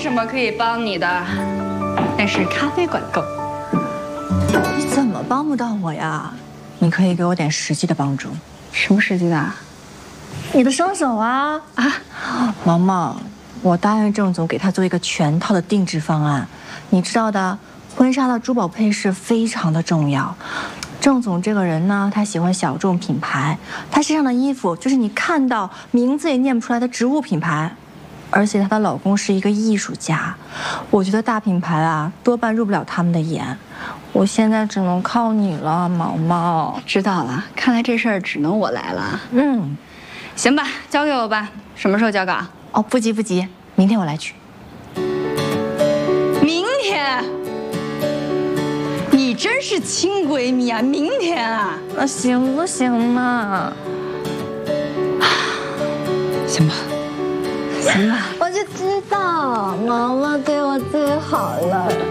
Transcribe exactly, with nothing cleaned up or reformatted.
什么可以帮你的，但是咖啡管够。 你怎么帮不到我呀？你可以给我点实际的帮助。 什么实际的？ 你的双手啊啊！毛毛，我答应郑总给他做一个全套的定制方案。你知道的，婚纱的珠宝配饰非常的重要。郑总这个人呢，他喜欢小众品牌，他身上的衣服就是你看到名字也念不出来的植物品牌。而且她的老公是一个艺术家，我觉得大品牌啊多半入不了他们的眼。我现在只能靠你了，毛毛。 知道了，看来这事儿只能我来了。 嗯， 行吧，交给我吧。什么时候交稿？ 哦，不急不急，明天我来取。 明天？你真是亲闺蜜啊！明天啊？ 那行不行呢？ 行吧。行吧， 我就知道毛毛对我最好了。